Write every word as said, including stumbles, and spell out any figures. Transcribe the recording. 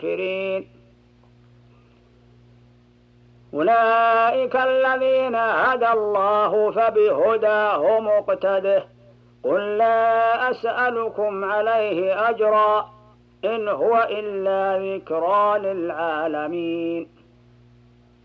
الشاكرين. أولئك الذين هدى الله فبهداه مقتده. قل لا أسألكم عليه أجرا إن هو إلا ذكرى للعالمين.